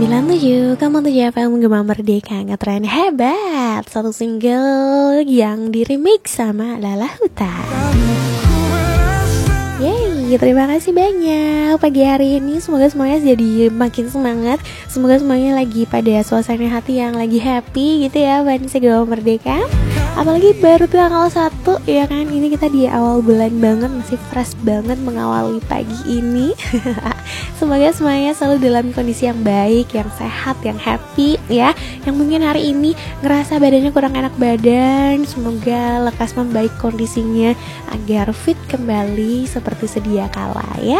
97 FM Gema Merdeka ngetren hebat. Satu single yang diremix sama Lala Huta. Yeay, terima kasih banyak pagi hari ini. Semoga semuanya jadi makin semangat. Semoga semuanya lagi pada suasana hati yang lagi happy gitu ya, fans Gema Merdeka. Apalagi baru tanggal 1 ya kan. Ini kita di awal bulan banget, masih fresh banget mengawali pagi ini. Semoga semuanya selalu dalam kondisi yang baik, yang sehat, yang happy ya. Yang mungkin hari ini ngerasa badannya kurang enak badan, semoga lekas membaik kondisinya agar fit kembali seperti sedia kala ya.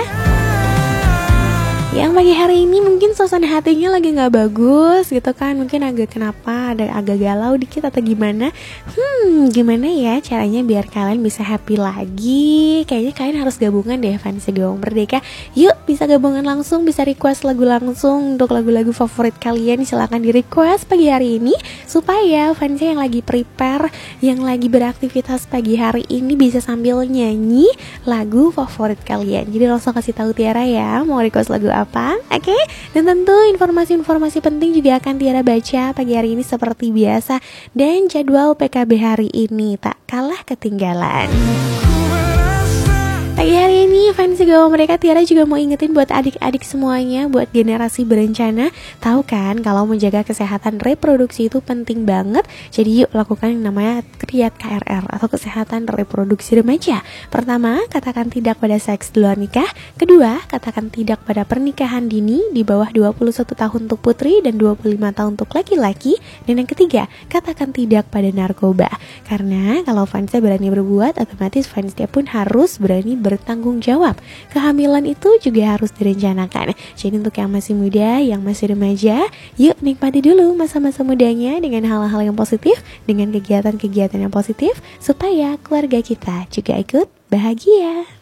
Yang pagi hari ini mungkin suasana hatinya lagi gak bagus gitu kan. Mungkin agak kenapa, agak galau dikit atau gimana. Gimana ya caranya biar kalian bisa happy lagi? Kayaknya kalian harus gabungan deh fans Gema Merdeka. Yuk bisa gabungan langsung, bisa request lagu langsung. Untuk lagu-lagu favorit kalian silahkan di request pagi hari ini, supaya fansnya yang lagi prepare, yang lagi beraktivitas pagi hari ini bisa sambil nyanyi lagu favorit kalian. Jadi langsung kasih tahu Tiara ya mau request lagu apa, oke? Dan tentu informasi-informasi penting juga akan Tiara baca pagi hari ini seperti biasa. Dan jadwal PKB hari ini tak kalah ketinggalan. Pagi hari ini fans Gema Merdeka, Tiara juga mau ingetin buat adik-adik semuanya, buat generasi berencana. Tahu kan kalau menjaga kesehatan reproduksi itu penting banget. Jadi yuk lakukan yang namanya KRIAT KRR atau kesehatan reproduksi remaja. Pertama, katakan tidak pada seks di luar nikah. Kedua, katakan tidak pada pernikahan dini di bawah 21 tahun untuk putri dan 25 tahun untuk laki-laki. Dan yang ketiga, katakan tidak pada narkoba. Karena kalau fansnya berani berbuat, otomatis fansnya pun harus berani bertanggung jawab. Kehamilan itu juga harus direncanakan. Jadi untuk yang masih muda, yang masih remaja, yuk nikmati dulu masa-masa mudanya dengan hal-hal yang positif, dengan kegiatan-kegiatan yang positif, supaya keluarga kita juga ikut bahagia.